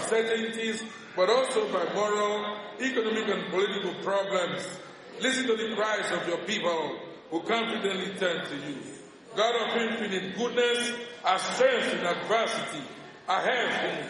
uncertainties, but also by moral, economic, and political problems. Listen to the cries of your people who confidently turn to you. God of infinite goodness, our strength in adversity, our help in